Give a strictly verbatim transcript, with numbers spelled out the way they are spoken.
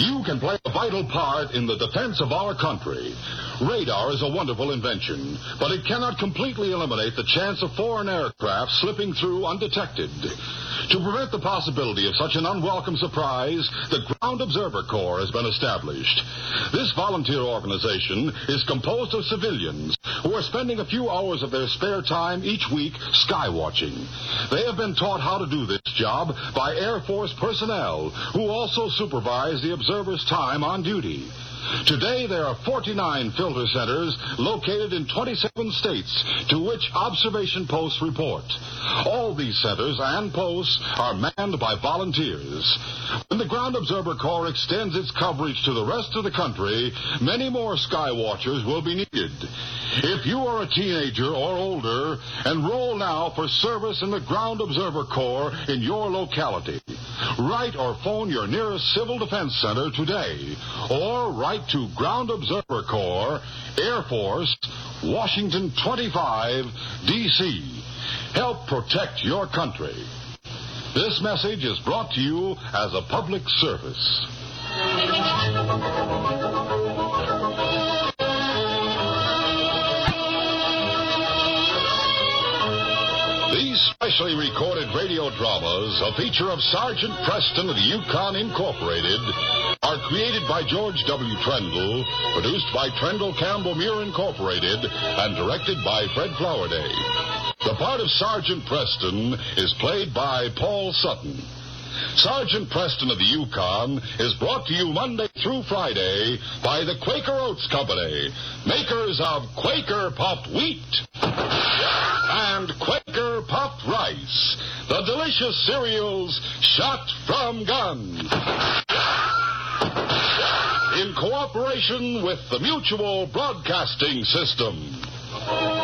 You can play a vital part in the defense of our country. Radar is a wonderful invention, but it cannot completely eliminate the chance of foreign aircraft slipping through undetected. To prevent the possibility of such an unwelcome surprise, the Ground Observer Corps has been established. This volunteer organization is composed of civilians who are spending a few hours of their spare time each week skywatching. They have been taught how to do this job by Air Force personnel who also supervise the observer's time on duty. Today, there are forty-nine filter centers located in twenty-seven states to which observation posts report. All these centers and posts are manned by volunteers. When the Ground Observer Corps extends its coverage to the rest of the country, many more sky watchers will be needed. If you are a teenager or older, enroll now for service in the Ground Observer Corps in your locality. Write or phone your nearest Civil Defense Center today, or write to Ground Observer Corps, Air Force, Washington twenty-five, D C Help protect your country. This message is brought to you as a public service. These specially recorded radio dramas, a feature of Sergeant Preston of the Yukon Incorporated, are created by George W. Trendle, produced by Trendle Campbell Muir Incorporated, and directed by Fred Flowerday. The part of Sergeant Preston is played by Paul Sutton. Sergeant Preston of the Yukon is brought to you Monday through Friday by the Quaker Oats Company, makers of Quaker Puffed Wheat and Quaker Puffed Rice, the delicious cereals shot from guns. In cooperation with the Mutual Broadcasting System.